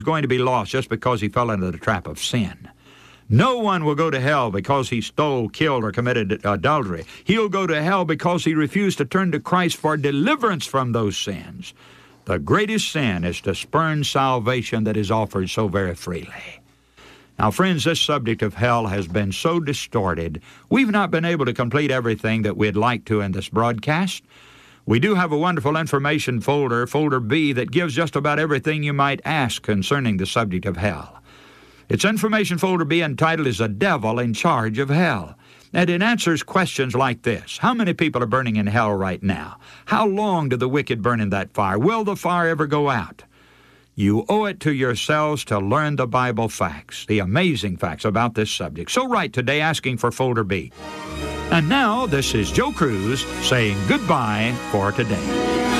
going to be lost just because he fell into the trap of sin. No one will go to hell because he stole, killed, or committed adultery. He'll go to hell because he refused to turn to Christ for deliverance from those sins. The greatest sin is to spurn salvation that is offered so very freely. Now, friends, this subject of hell has been so distorted, we've not been able to complete everything that we'd like to in this broadcast. We do have a wonderful information folder, Folder B, that gives just about everything you might ask concerning the subject of hell. Its information folder B entitled is "The Devil in Charge of Hell." And it answers questions like this. How many people are burning in hell right now? How long do the wicked burn in that fire? Will the fire ever go out? You owe it to yourselves to learn the Bible facts, the amazing facts about this subject. So write today asking for Folder B. And now, this is Joe Cruz saying goodbye for today.